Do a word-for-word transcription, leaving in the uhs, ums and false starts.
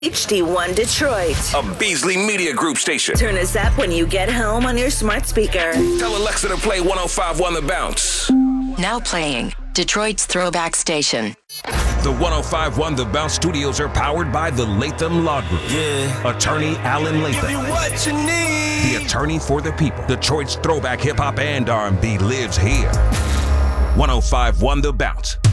H D one Detroit, a Beasley Media Group station. Turn us up when you get home on your smart speaker. Tell Alexa to play one oh five point one The Bounce. Now playing Detroit's throwback station. The one oh five point one The Bounce studios are powered by the Latham Law Group. Yeah. Attorney Alan Latham. Give me what you need. The attorney for the people. Detroit's throwback hip hop and R and B lives here. one oh five point one The Bounce.